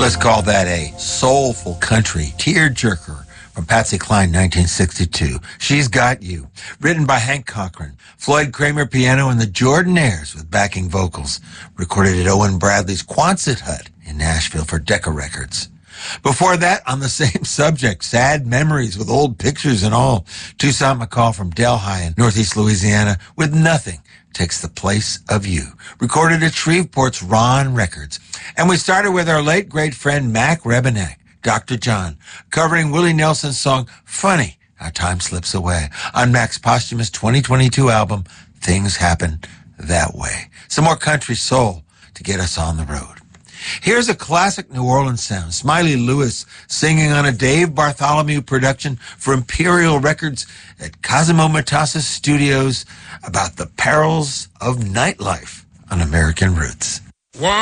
Let's call that a soulful country tearjerker from Patsy Cline, 1962. She's Got You. Written by Hank Cochran, Floyd Kramer piano, and the Jordanaires with backing vocals. Recorded at Owen Bradley's Quonset Hut in Nashville for Decca Records. Before that, on the same subject, Sad Memories with old pictures and all, Toussaint McCall from Delhi in Northeast Louisiana with Nothing Takes the Place of You. Recorded at Shreveport's Ron Records. And we started with our late great friend Mac Rebennack, Dr. John, covering Willie Nelson's song Funny How Time Slips Away on Mac's posthumous 2022 album, Things Happen That Way. Some more country soul to get us on the road. Here's a classic New Orleans sound. Smiley Lewis singing on a Dave Bartholomew production for Imperial Records at Cosimo Matassa's studios about the perils of nightlife on American Roots.